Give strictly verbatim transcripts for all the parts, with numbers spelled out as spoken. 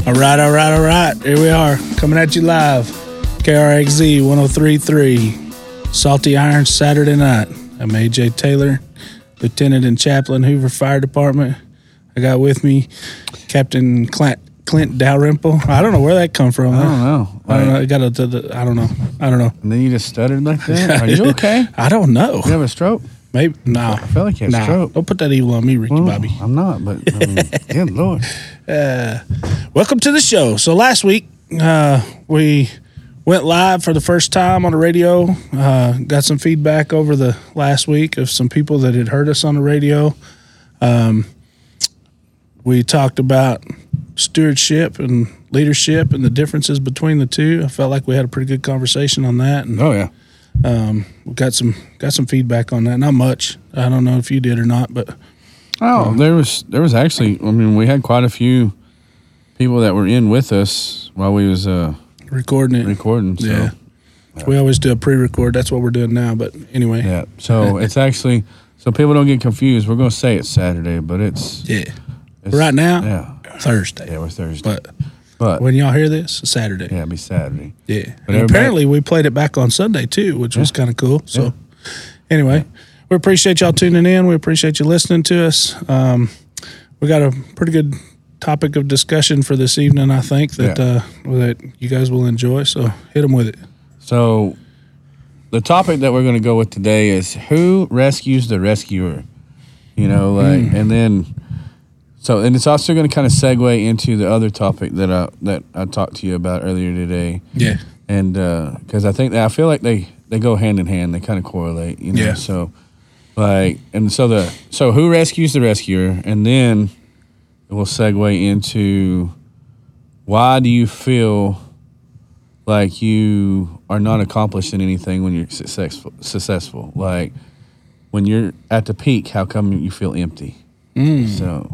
All right, all right, all right. Here we are, coming at you live. K R X Z one oh three point three, Salty Iron Saturday night. I'm A J Taylor, Lieutenant and Chaplain, Hoover Fire Department. I got with me Captain Clint, Clint Dalrymple. I don't know where that come from. I don't know. I don't know. I got to. I don't know. I don't know. And then you just stuttered like that. Are you okay? I don't know. You have a stroke? Maybe. No. I feel like you have nah. a stroke. Don't put that evil on me, Ricky well, Bobby. I'm not, but I mean, good Lord. Uh, welcome to the show. So last week uh, we went live for the first time on the radio. Uh, got some feedback over the last week of some people that had heard us on the radio. Um, we talked about stewardship and leadership and the differences between the two. I felt like we had a pretty good conversation on that. And, oh yeah. Um, we got some got some feedback on that. Not much. I don't know if you did or not, but oh, um, there was there was actually. I mean, we had quite a few people that were in with us while we was uh, recording it. Recording. So. Yeah. yeah, we always do a pre-record. That's what we're doing now. But anyway, yeah. So it's actually so people don't get confused. We're going to say it's Saturday, but it's yeah. It's, right now, yeah, Thursday. Yeah, we're Thursday. But but when y'all hear this, it's Saturday. Yeah, it'll be Saturday. Yeah. And apparently we played it back on Sunday too, which yeah. was kind of cool. So yeah. anyway, yeah. we appreciate y'all tuning in. We appreciate you listening to us. Um, we got a pretty good topic of discussion for this evening, I think, that yeah. uh, that you guys will enjoy. So hit them with it. So the topic that we're going to go with today is who rescues the rescuer? You know, like, mm. and then... So, and it's also going to kind of segue into the other topic that I that I talked to you about earlier today. Yeah. And because uh, I think that I feel like they, they go hand in hand. They kind of correlate, you know. Yeah. So, like, and so the so who rescues the rescuer, and then it will segue into why do you feel like you are not accomplishing anything when you're successful? Successful, like when you're at the peak, how come you feel empty? Mm. So.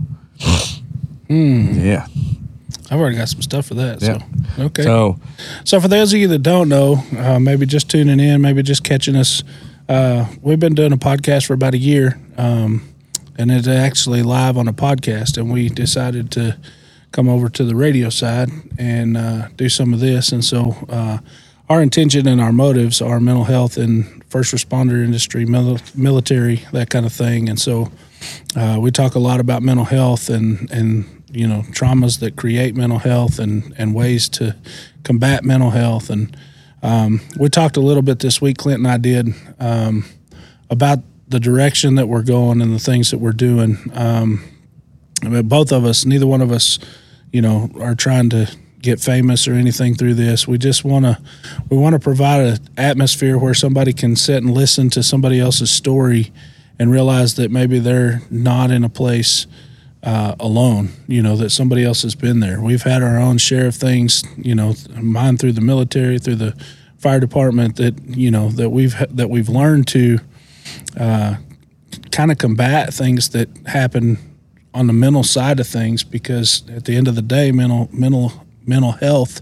Mm. Yeah, I've already got some stuff for that. Yeah. So okay. So, so for those of you that don't know, uh, maybe just tuning in, maybe just catching us, uh, we've been doing a podcast for about a year, um, and it's actually live on a podcast. And we decided to come over to the radio side and uh, do some of this. And so, uh, our intention and our motives are mental health and first responder industry, mil- military, that kind of thing. And so. Uh, we talk a lot about mental health and, and you know traumas that create mental health and, and ways to combat mental health. And um, we talked a little bit this week, Clint and I did, um, about the direction that we're going and the things that we're doing. Um, I mean, both of us, neither one of us, you know, are trying to get famous or anything through this. We just want to we want to provide an atmosphere where somebody can sit and listen to somebody else's story and realize that maybe they're not in a place uh, alone, you know, that somebody else has been there. We've had our own share of things, you know, mine through the military, through the fire department, that, you know, that we've that we've learned to uh, kind of combat things that happen on the mental side of things, because at the end of the day, mental mental mental health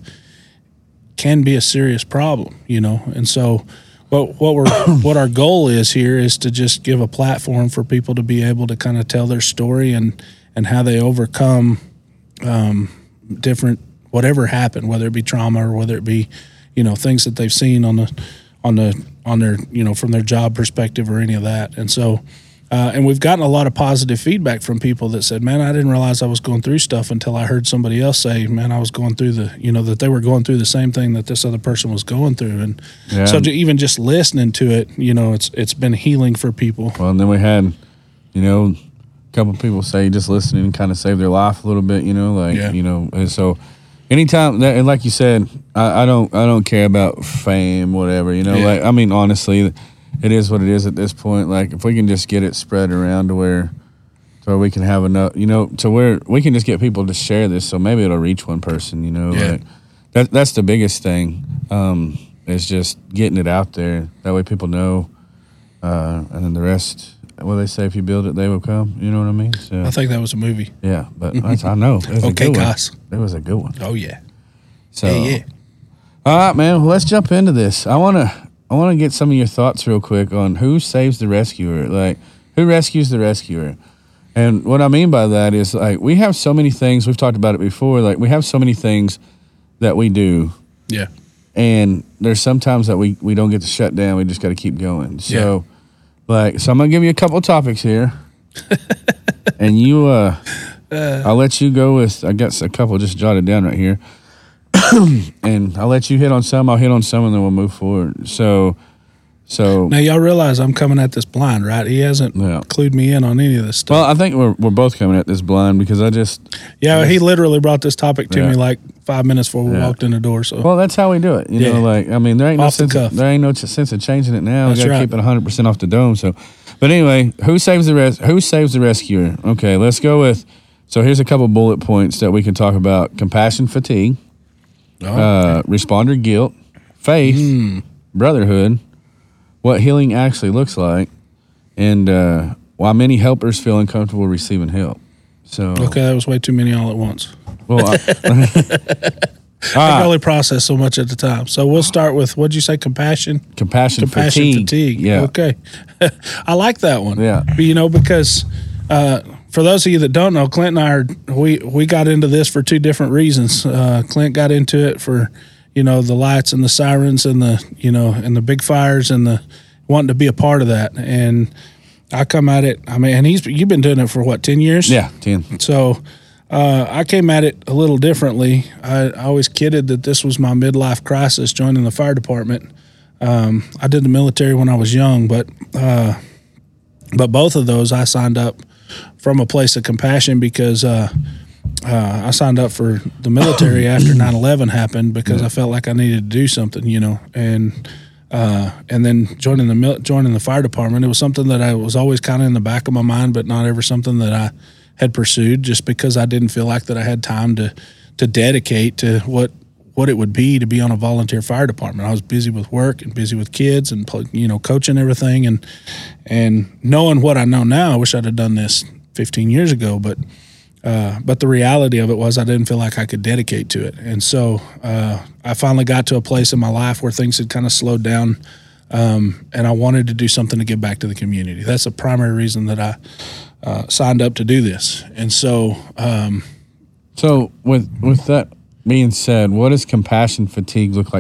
can be a serious problem, you know, and so. What what we're what our goal is here is to just give a platform for people to be able to kind of tell their story and, and how they overcome um, different whatever happened, whether it be trauma or whether it be, you know, things that they've seen on the on the on their you know from their job perspective or any of that. And so uh, and we've gotten a lot of positive feedback from people that said, man, I didn't realize I was going through stuff until I heard somebody else say, man, I was going through the, you know, that they were going through the same thing that this other person was going through. And yeah. so to even just listening to it, you know, it's it's been healing for people. Well, and then we had, you know, a couple of people say just listening kind of saved their life a little bit, you know, like, yeah. you know, and so anytime that, and like you said, I, I don't, I don't care about fame, whatever, you know, yeah. like, I mean, honestly, it is what it is at this point. Like, if we can just get it spread around to where, to where we can have enough, you know, to where we can just get people to share this, so maybe it'll reach one person, you know. Yeah. Like that, that's the biggest thing. Um, is just getting it out there. That way, people know, uh, and then the rest. What they say, if you build it, they will come. You know what I mean? So, I think that was a movie. Yeah, but that's, I know. It was okay, a good guys. one. It was a good one. Oh yeah. So, yeah, yeah. All right, man. Well, let's jump into this. I wanna. I want to get some of your thoughts real quick on who saves the rescuer. Like, who rescues the rescuer? And what I mean by that is, like, we have so many things. We've talked about it before. Like, we have so many things that we do. Yeah. And there's sometimes that we, we don't get to shut down. We just got to keep going. So, yeah. like, so I'm going to give you a couple of topics here. and you, uh, uh, I'll let you go with, I got a couple just jotted down right here. and I'll let you hit on some. I'll hit on some, and then we'll move forward. So, so now y'all realize I'm coming at this blind, right? He hasn't yeah. clued me in on any of this stuff. Well, I think we're we're both coming at this blind because I just yeah. I just, he literally brought this topic to yeah. me like five minutes before we yeah. walked in the door. So well, that's how we do it. You yeah. know, like I mean, there ain't off no the sense. Of, there ain't no sense of changing it now. That's we gotta right. keep it one hundred percent off the dome. So, but anyway, who saves the res- Who saves the rescuer? Okay, let's go with. So here's a couple bullet points that we can talk about: compassion fatigue. Oh, uh, okay. Responder guilt, faith, mm. brotherhood, what healing actually looks like, and uh, why many helpers feel uncomfortable receiving help. So okay, that was way too many all at once. Well, I, I can only process so much at the time. So we'll start with what'd you say? Compassion, compassion, compassion, fatigue. fatigue. Yeah. Okay, I like that one. Yeah, but, you know because. Uh, For those of you that don't know, Clint and I are we we got into this for two different reasons. Uh, Clint got into it for, you know, the lights and the sirens and the you know and the big fires and the wanting to be a part of that. And I come at it. I mean, and he's you've been doing it for what ten years? Yeah, ten. So uh, I came at it a little differently. I, I always kidded that this was my midlife crisis, joining the fire department. Um, I did the military when I was young, but uh, but both of those I signed up from a place of compassion because uh, uh, I signed up for the military after nine eleven happened because yeah. I felt like I needed to do something, you know, and uh, and then joining the mil- joining the fire department, it was something that I was always kind of in the back of my mind, but not ever something that I had pursued just because I didn't feel like that I had time to to dedicate to what what it would be to be on a volunteer fire department. I was busy with work and busy with kids and, you know, coaching everything. And and knowing what I know now, I wish I'd have done this fifteen years ago. But uh, but the reality of it was I didn't feel like I could dedicate to it. And so uh, I finally got to a place in my life where things had kind of slowed down. Um, and I wanted to do something to give back to the community. That's the primary reason that I uh, signed up to do this. And so... Um, so with with that... being said, what does compassion fatigue look like